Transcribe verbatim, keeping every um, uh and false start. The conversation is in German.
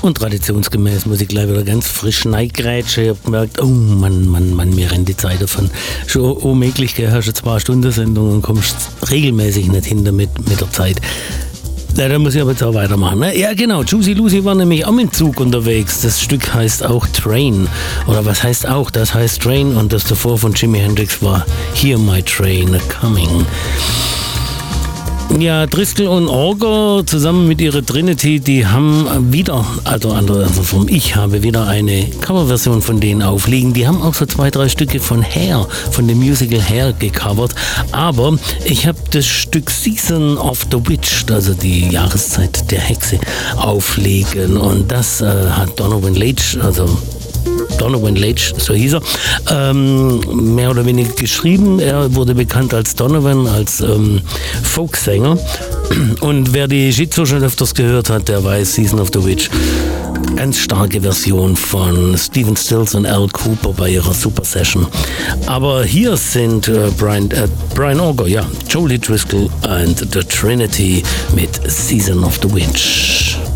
Und traditionsgemäß muss ich gleich wieder ganz frisch reingrätschen. Ich habe gemerkt, oh Mann, Mann, Mann, mir rennt die Zeit davon. Schon unmöglich, gell? Hast du zwei Stunden Sendung und kommst regelmäßig nicht hin damit mit der Zeit. Ja, da muss ich aber jetzt auch weitermachen. Ne? Ja, genau. Juicy Lucy war nämlich auch mit dem Zug unterwegs. Das Stück heißt auch Train. Oder was heißt auch? Das heißt Train. Und das davor von Jimi Hendrix war Hear My Train Coming. Ja, Driscoll und Orger zusammen mit ihrer Trinity, die haben wieder, also andere, also vom Ich habe wieder eine Coverversion von denen aufliegen. Die haben auch so zwei, drei Stücke von Hair, von dem Musical Hair gecovert. Aber ich habe das Stück Season of the Witch, also die Jahreszeit der Hexe, auflegen. Und das äh, hat Donovan Leitch, also Donovan Leitch, so hieß er, ähm, mehr oder weniger geschrieben. Er wurde bekannt als Donovan, als ähm, Folksänger. Und wer die Jitzo schon öfters gehört hat, der weiß, Season of the Witch. Ganz starke Version von Stephen Stills und Al Cooper bei ihrer Super Session. Aber hier sind äh, Brian, äh, Brian Orger, ja, Jolie Driscoll und The Trinity mit Season of the Witch.